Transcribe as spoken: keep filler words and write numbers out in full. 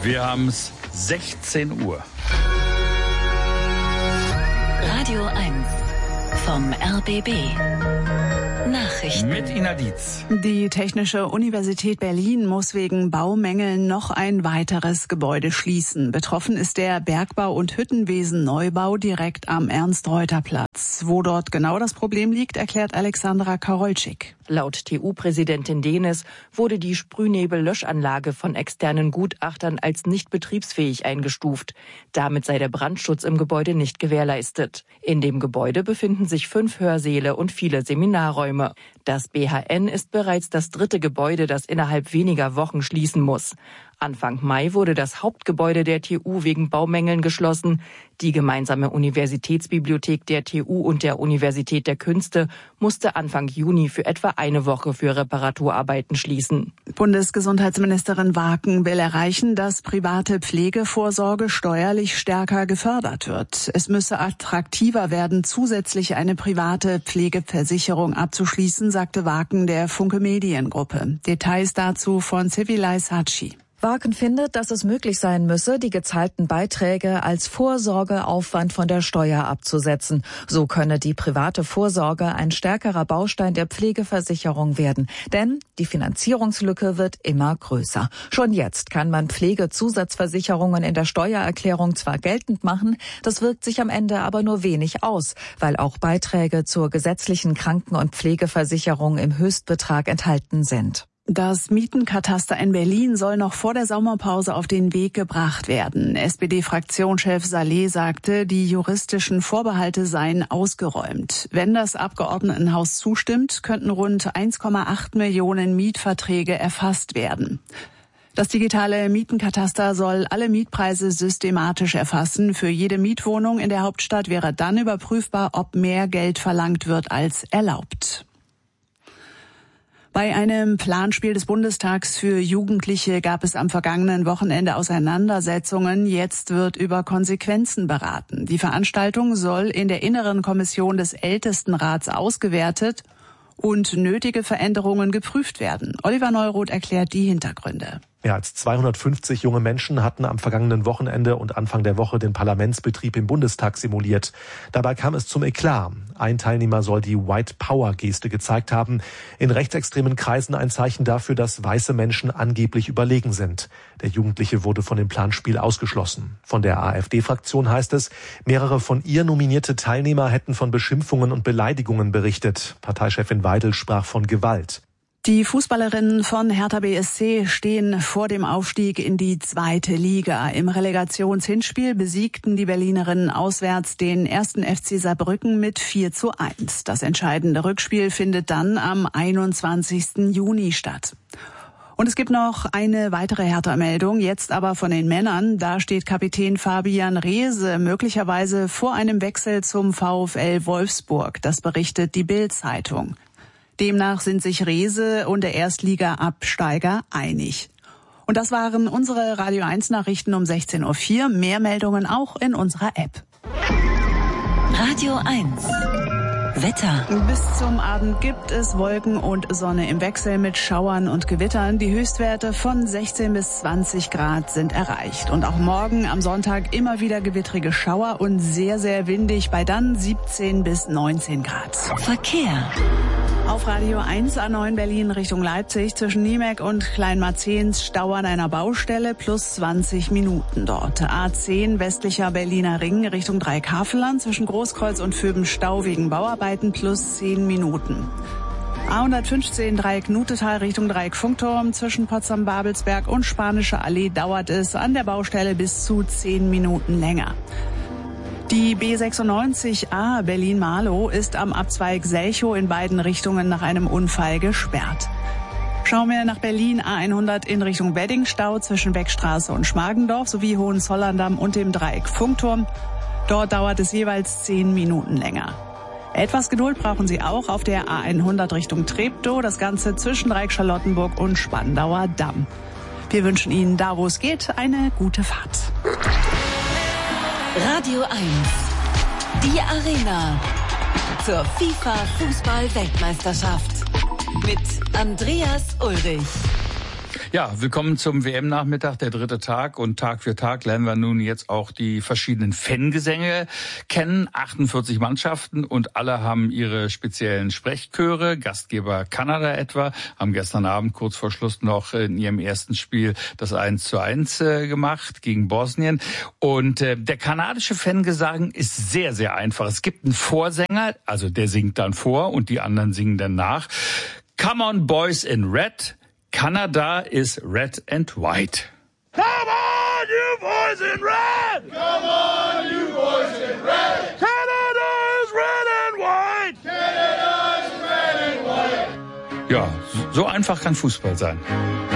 Wir haben es sechzehn Uhr. Radio eins vom R B B. Nachrichten. Mit Ina Dietz. Die Technische Universität Berlin muss wegen Baumängeln noch ein weiteres Gebäude schließen. Betroffen ist der Bergbau- und Hüttenwesen-Neubau direkt am Ernst-Reuter-Platz. Wo dort genau das Problem liegt, erklärt Alexandra Karolczyk. Laut T U-Präsidentin Denis wurde die Sprühnebel-Löschanlage von externen Gutachtern als nicht betriebsfähig eingestuft. Damit sei der Brandschutz im Gebäude nicht gewährleistet. In dem Gebäude befinden sich fünf Hörsäle und viele Seminarräume. Das B H N ist bereits das dritte Gebäude, das innerhalb weniger Wochen schließen muss. Anfang Mai wurde das Hauptgebäude der T U wegen Baumängeln geschlossen. Die gemeinsame Universitätsbibliothek der T U und der Universität der Künste musste Anfang Juni für etwa eine Woche für Reparaturarbeiten schließen. Bundesgesundheitsministerin Waken will erreichen, dass private Pflegevorsorge steuerlich stärker gefördert wird. Es müsse attraktiver werden, zusätzlich eine private Pflegeversicherung abzuschließen, sagte Waken der Funke Mediengruppe. Details dazu von Sevilay Sachi. Waken findet, dass es möglich sein müsse, die gezahlten Beiträge als Vorsorgeaufwand von der Steuer abzusetzen. So könne die private Vorsorge ein stärkerer Baustein der Pflegeversicherung werden. Denn die Finanzierungslücke wird immer größer. Schon jetzt kann man Pflegezusatzversicherungen in der Steuererklärung zwar geltend machen, das wirkt sich am Ende aber nur wenig aus, weil auch Beiträge zur gesetzlichen Kranken- und Pflegeversicherung im Höchstbetrag enthalten sind. Das Mietenkataster in Berlin soll noch vor der Sommerpause auf den Weg gebracht werden. S P D-Fraktionschef Saleh sagte, die juristischen Vorbehalte seien ausgeräumt. Wenn das Abgeordnetenhaus zustimmt, könnten rund eins Komma acht Millionen Mietverträge erfasst werden. Das digitale Mietenkataster soll alle Mietpreise systematisch erfassen. Für jede Mietwohnung in der Hauptstadt wäre dann überprüfbar, ob mehr Geld verlangt wird als erlaubt. Bei einem Planspiel des Bundestags für Jugendliche gab es am vergangenen Wochenende Auseinandersetzungen. Jetzt wird über Konsequenzen beraten. Die Veranstaltung soll in der inneren Kommission des Ältestenrats ausgewertet und nötige Veränderungen geprüft werden. Oliver Neuroth erklärt die Hintergründe. Mehr als zweihundertfünfzig junge Menschen hatten am vergangenen Wochenende und Anfang der Woche den Parlamentsbetrieb im Bundestag simuliert. Dabei kam es zum Eklat. Ein Teilnehmer soll die White Power Geste gezeigt haben. In rechtsextremen Kreisen ein Zeichen dafür, dass weiße Menschen angeblich überlegen sind. Der Jugendliche wurde von dem Planspiel ausgeschlossen. Von der AfD-Fraktion heißt es, mehrere von ihr nominierte Teilnehmer hätten von Beschimpfungen und Beleidigungen berichtet. Parteichefin Weidel sprach von Gewalt. Die Fußballerinnen von Hertha B S C stehen vor dem Aufstieg in die zweite Liga. Im Relegationshinspiel besiegten die Berlinerinnen auswärts den ersten F C Saarbrücken mit vier zu eins. Das entscheidende Rückspiel findet dann am einundzwanzigsten Juni statt. Und es gibt noch eine weitere Hertha-Meldung, jetzt aber von den Männern. Da steht Kapitän Fabian Reese möglicherweise vor einem Wechsel zum VfL Wolfsburg. Das berichtet die Bild-Zeitung. Demnach sind sich Reese und der Erstliga-Absteiger einig. Und das waren unsere Radio eins Nachrichten um sechzehn Uhr vier. Mehr Meldungen auch in unserer App. Radio eins. Wetter. Bis zum Abend gibt es Wolken und Sonne im Wechsel mit Schauern und Gewittern. Die Höchstwerte von sechzehn bis zwanzig Grad sind erreicht. Und auch morgen am Sonntag immer wieder gewittrige Schauer und sehr, sehr windig bei dann siebzehn bis neunzehn Grad. Verkehr. Auf Radio eins A neun Berlin Richtung Leipzig zwischen Niemek und Kleinmarzehns Stau an einer Baustelle plus zwanzig Minuten dort. A zehn westlicher Berliner Ring Richtung Dreieckhavelland zwischen Großkreuz und Vöben Stau wegen Bauarbeiten plus zehn Minuten. A hundertfünfzehn Dreieck Nutetal Richtung Dreieck Funkturm zwischen Potsdam-Babelsberg und Spanische Allee dauert es an der Baustelle bis zu zehn Minuten länger. Die B sechsundneunzig A Berlin-Marlow ist am Abzweig Selchow in beiden Richtungen nach einem Unfall gesperrt. Schauen wir nach Berlin, A hundert in Richtung Wedding, Stau zwischen Beckstraße und Schmargendorf sowie Hohenzollern-Damm und dem Dreieck Funkturm. Dort dauert es jeweils zehn Minuten länger. Etwas Geduld brauchen Sie auch auf der A hundert Richtung Treptow, das Ganze zwischen Dreieck Charlottenburg und Spandauer Damm. Wir wünschen Ihnen, da wo es geht, eine gute Fahrt. Radio eins. Die Arena zur FIFA-Fußball-Weltmeisterschaft mit Andreas Ulrich. Ja, willkommen zum W M-Nachmittag, der dritte Tag. Und Tag für Tag lernen wir nun jetzt auch die verschiedenen Fangesänge kennen. achtundvierzig Mannschaften und alle haben ihre speziellen Sprechchöre. Gastgeber Kanada etwa haben gestern Abend kurz vor Schluss noch in ihrem ersten Spiel das eins zu eins gemacht gegen Bosnien. Und äh, der kanadische Fangesang ist sehr, sehr einfach. Es gibt einen Vorsänger, also der singt dann vor und die anderen singen dann nach. Come on, boys in red. Canada is red and white. Come on, you boys in red! Come on, you boys in red! Canada is red and white! Canada is red and white! Ja, so einfach kann Fußball sein.